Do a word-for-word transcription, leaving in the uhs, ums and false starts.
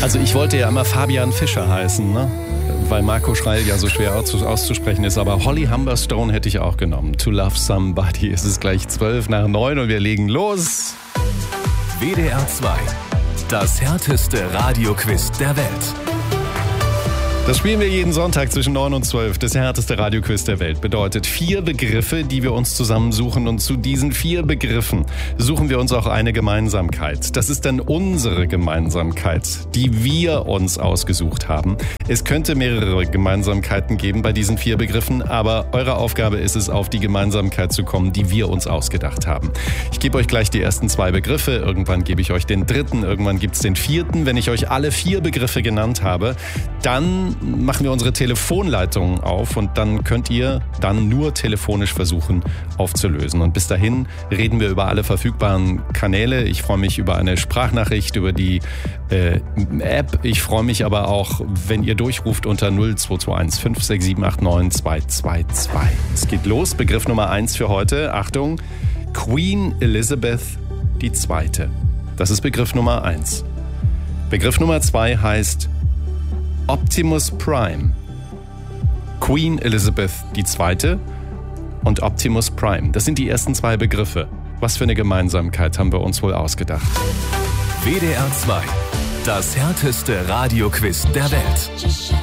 Also ich wollte ja immer Fabian Fischer heißen, ne? Weil Marco Schreil ja so schwer auszusprechen ist. Aber Holly Humberstone hätte ich auch genommen. To Love Somebody. Es ist gleich zwölf nach neun und wir legen los. W D R zwei. Das härteste Radioquiz der Welt. Das spielen wir jeden Sonntag zwischen neun und zwölf. Das härteste Radioquiz der Welt bedeutet vier Begriffe, die wir uns zusammensuchen. Und zu diesen vier Begriffen suchen wir uns auch eine Gemeinsamkeit. Das ist dann unsere Gemeinsamkeit, die wir uns ausgesucht haben. Es könnte mehrere Gemeinsamkeiten geben bei diesen vier Begriffen, aber eure Aufgabe ist es, auf die Gemeinsamkeit zu kommen, die wir uns ausgedacht haben. Ich gebe euch gleich die ersten zwei Begriffe. Irgendwann gebe ich euch den dritten, irgendwann gibt es den vierten. Wenn ich euch alle vier Begriffe genannt habe, dann machen wir unsere Telefonleitung auf und dann könnt ihr dann nur telefonisch versuchen aufzulösen. Und bis dahin reden wir über alle verfügbaren Kanäle. Ich freue mich über eine Sprachnachricht, über die äh, App. Ich freue mich aber auch, wenn ihr durchruft unter null zwei zwei eins fünf sechs sieben acht neun zwei zwei zwei. Es geht los. Begriff Nummer eins für heute. Achtung, Queen Elizabeth die Zweite. Das ist Begriff Nummer eins. Begriff Nummer zwei heißt Optimus Prime. Queen Elizabeth die Zweite und Optimus Prime. Das sind die ersten zwei Begriffe. Was für eine Gemeinsamkeit haben wir uns wohl ausgedacht? W D R zwei. Das härteste Radioquiz der Welt.